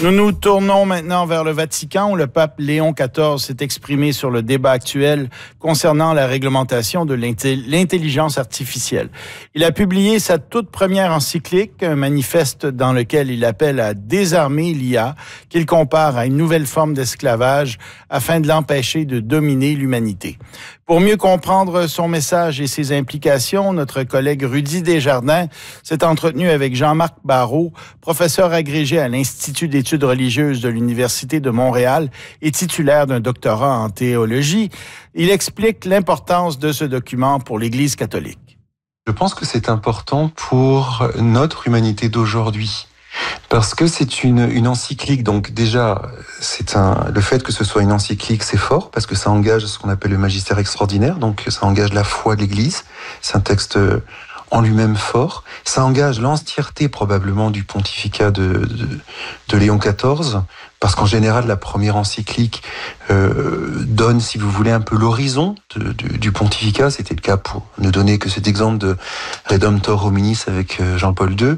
Nous nous tournons maintenant vers le Vatican où le pape Léon XIV s'est exprimé sur le débat actuel concernant la réglementation de l'intelligence artificielle. Il a publié sa toute première encyclique, un manifeste dans lequel il appelle à désarmer l'IA, qu'il compare à une nouvelle forme d'esclavage afin de l'empêcher de dominer l'humanité. Pour mieux comprendre son message et ses implications, notre collègue Rudy Desjardins s'est entretenu avec Jean-Marc Barrault, professeur agrégé à l'Institut d'études religieuses de l'Université de Montréal et titulaire d'un doctorat en théologie. Il explique l'importance de ce document pour l'Église catholique. Je pense que c'est important pour notre humanité d'aujourd'hui. Parce que c'est une encyclique, donc déjà, le fait que ce soit une encyclique, c'est fort, parce que ça engage ce qu'on appelle le magistère extraordinaire, donc ça engage la foi de l'Église, c'est un texte en lui-même fort, ça engage l'entièreté probablement du pontificat de Léon XIV, parce qu'en général, la première encyclique donne, si vous voulez, un peu l'horizon du pontificat, c'était le cas pour ne donner que cet exemple de Redemptor Hominis avec Jean-Paul II,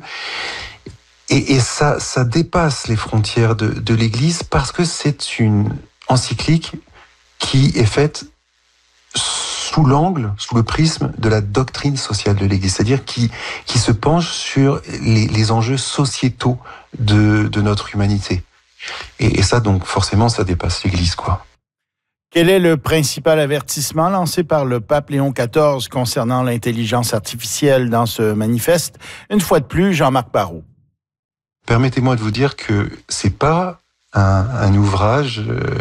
et ça dépasse les frontières de l'Église parce que c'est une encyclique qui est faite sous le prisme de la doctrine sociale de l'Église, c'est-à-dire qui se penche sur les enjeux sociétaux de notre humanité. Et ça, donc, forcément, ça dépasse l'Église, quoi. Quel est le principal avertissement lancé par le pape Léon XIV concernant l'intelligence artificielle dans ce manifeste? Une fois de plus, Jean-Marc Barrault. Permettez-moi de vous dire que c'est pas un ouvrage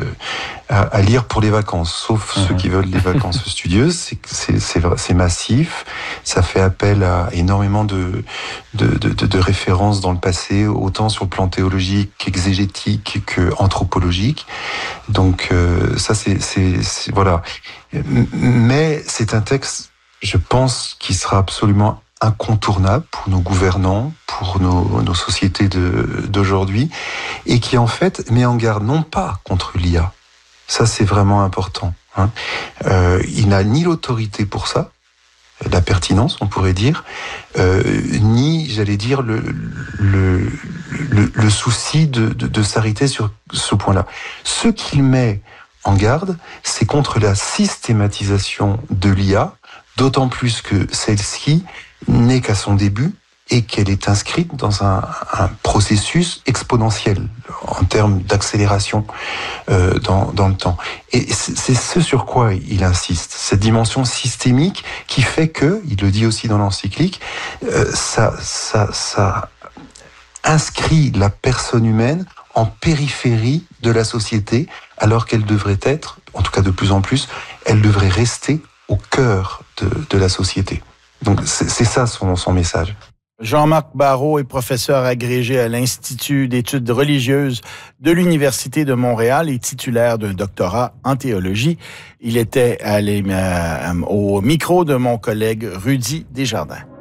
à lire pour les vacances, sauf ceux qui veulent des vacances studieuses. C'est massif, ça fait appel à énormément de références dans le passé, autant sur le plan théologique qu'exégétique qu'anthropologique. Donc ça c'est voilà. Mais c'est un texte, je pense, qui sera absolument incontournable pour nos gouvernants, pour nos sociétés d'aujourd'hui, et qui en fait met en garde non pas contre l'IA, ça c'est vraiment important, hein. Il n'a ni l'autorité pour ça, la pertinence on pourrait dire, ni j'allais dire le souci de s'arrêter sur ce point-là. Ce qu'il met en garde, c'est contre la systématisation de l'IA, d'autant plus que celle-ci n'est qu'à son début et qu'elle est inscrite dans un processus exponentiel en termes d'accélération dans le temps. Et c'est ce sur quoi il insiste, cette dimension systémique qui fait que, il le dit aussi dans l'encyclique, ça inscrit la personne humaine en périphérie de la société, alors qu'elle devrait être, en tout cas de plus en plus, elle devrait rester au cœur de la société. Donc c'est ça son message. Jean-Marc Barrault est professeur agrégé à l'Institut d'études religieuses de l'Université de Montréal et titulaire d'un doctorat en théologie. Il était au micro de mon collègue Rudy Desjardins.